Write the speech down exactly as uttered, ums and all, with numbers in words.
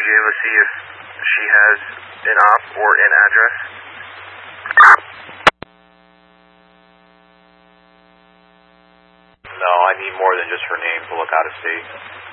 you able to see if she has an op or an address? No, I need more than just her name to look out of state.